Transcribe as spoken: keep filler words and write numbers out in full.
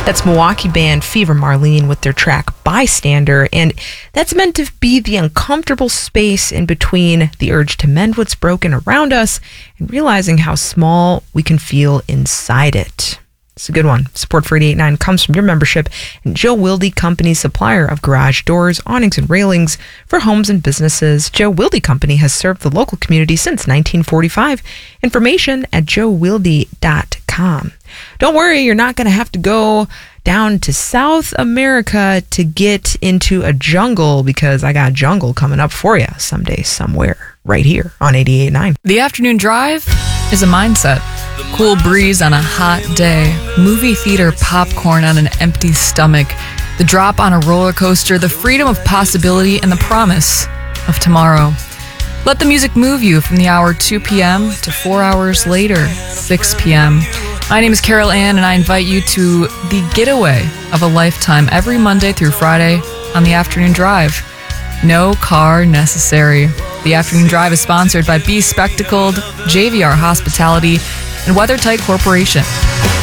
That's Milwaukee band Fever Marlene with their track Bystander, and that's meant to be the uncomfortable space in between the urge to mend what's broken around us and realizing how small we can feel inside it. It's a good one. Support for eighty-eight point nine comes from your membership and Joe Wilde Company, supplier of garage doors, awnings, and railings for homes and businesses. Joe Wilde Company has served the local community since nineteen forty-five. Information at joe wilde dot com. Don't worry, you're not going to have to go down to South America to get into a jungle, because I got a jungle coming up for you someday, somewhere, right here on eighty-eight point nine. The afternoon drive is a mindset. Cool breeze on a hot day, movie theater popcorn on an empty stomach, the drop on a roller coaster, the freedom of possibility, and the promise of tomorrow. Let the music move you from the hour two p.m. to four hours later, six p.m. My name is Carol Ann, and I invite you to the getaway of a lifetime every Monday through Friday on the Afternoon Drive. No car necessary. The Afternoon Drive is sponsored by Be Spectacled, J V R Hospitality, and WeatherTight Corporation.